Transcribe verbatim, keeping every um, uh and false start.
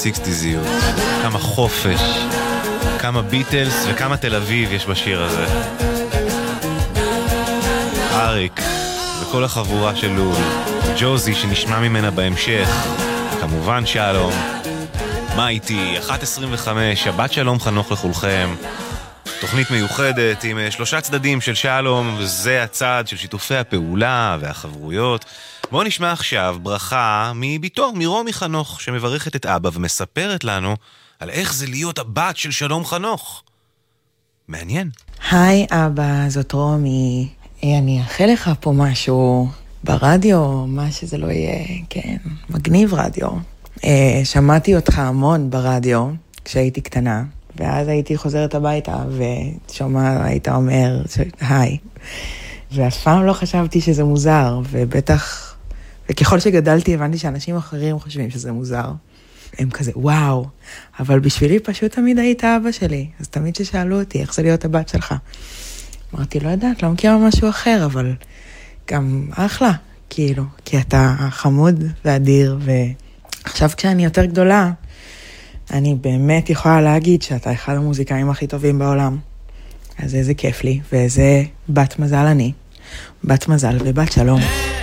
סיקסטיזיות, כמה חופש, כמה ביטלס וכמה תל אביב יש בשיר הזה. אריק וכל החבורה של לול, ג'וזי שנשמע ממנה בהמשך, כמובן שלום. מה איתי? אחת עשרים וחמש, שבת שלום חנוך לכולכם. תוכנית מיוחדת עם שלושה צדדים של שלום, וזה הצד של שיתופי הפעולה והחברויות. בואו נשמע עכשיו ברכה מביתו, מרומי חנוך, שמברכת את אבא ומספרת לנו על איך זה להיות הבת של שלום חנוך. מעניין. היי אבא, זאת רומי. אני אאחל לך פה משהו ברדיו, מה שזה לא יהיה, כן, מגניב רדיו. שמעתי אותך המון ברדיו כשהייתי קטנה, ואז הייתי חוזרת הביתה ושומע, היית אומר היי. ואף פעם לא חשבתי שזה מוזר, ובטח, וככל שגדלתי הבנתי שאנשים אחרים חושבים שזה מוזר. הם כזה, וואו, אבל בשבילי פשוט תמיד היית אבא שלי, אז תמיד ששאלו אותי, איך זה להיות הבת שלך? אמרתי, לא יודעת, לא מכירה משהו אחר, אבל גם אחלה, כאילו, כי אתה חמוד ואדיר, ועכשיו כשאני יותר גדולה, אני באמת יכולה להגיד שאתה אחד המוזיקאים הכי טובים בעולם. אז איזה כיף לי, ואיזה בת מזל אני. בת מזל ובת שלום.